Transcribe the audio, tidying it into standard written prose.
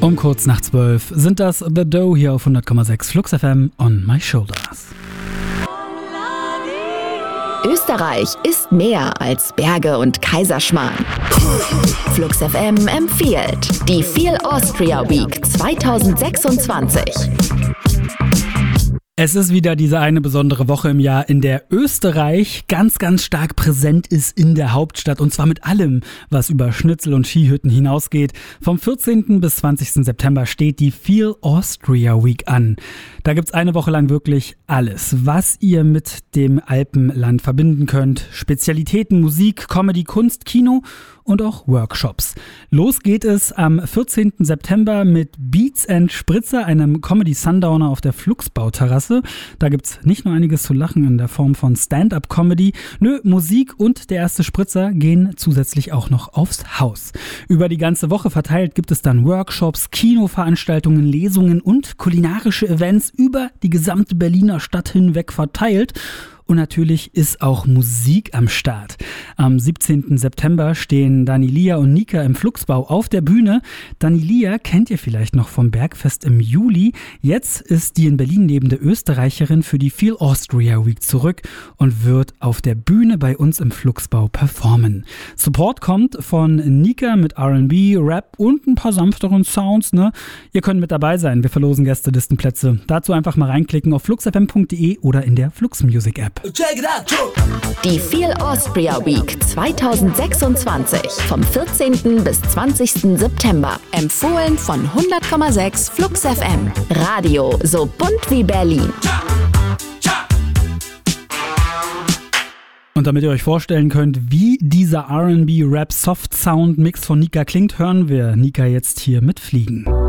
Um kurz nach 12 sind das The Doe hier auf 100,6 Flux FM on my shoulders. Österreich ist mehr als Berge und Kaiserschmarrn. Flux FM empfiehlt die Feel Austria Week 2026. Es ist wieder diese eine besondere Woche im Jahr, in der Österreich ganz, ganz stark präsent ist in der Hauptstadt. Und zwar mit allem, was über Schnitzel und Skihütten hinausgeht. Vom 14. bis 20. September steht die Feel Austria Week an. Da gibt's eine Woche lang wirklich alles, was ihr mit dem Alpenland verbinden könnt. Spezialitäten, Musik, Comedy, Kunst, Kino und auch Workshops. Los geht es am 14. September mit Beats & Spritzer, einem Comedy-Sundowner auf der Fluxbauterrasse. Da gibt's nicht nur einiges zu lachen in der Form von Stand-Up-Comedy. Musik und der erste Spritzer gehen zusätzlich auch noch aufs Haus. Über die ganze Woche verteilt gibt es dann Workshops, Kinoveranstaltungen, Lesungen und kulinarische Events über die gesamte Berliner Stadt hinweg verteilt. Und natürlich ist auch Musik am Start. Am 17. September stehen Dani Lia und Nika im Fluxbau auf der Bühne. Dani Lia kennt ihr vielleicht noch vom Bergfest im Juli. Jetzt ist die in Berlin lebende Österreicherin für die Feel Austria Week zurück und wird auf der Bühne bei uns im Fluxbau performen. Support kommt von Nika mit R&B, Rap und ein paar sanfteren Sounds. Ihr könnt mit dabei sein. Wir verlosen Gästelistenplätze. Dazu einfach mal reinklicken auf fluxfm.de oder in der Flux Music App. Die Feel Austria Week 2026 vom 14. bis 20. September. Empfohlen von 100,6 Flux FM. Radio so bunt wie Berlin. Und damit ihr euch vorstellen könnt, wie dieser R&B-Rap-Soft-Sound-Mix von Nika klingt, hören wir Nika jetzt hier mit Fliegen.